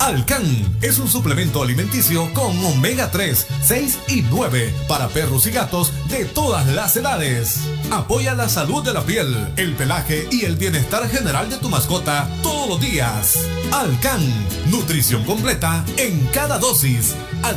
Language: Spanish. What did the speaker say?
Alcan es un suplemento alimenticio con omega 3, 6 y 9 para perros y gatos de todas las edades. Apoya la salud de la piel, el pelaje y el bienestar general de tu mascota todos los días. Alcan, nutrición completa en cada dosis.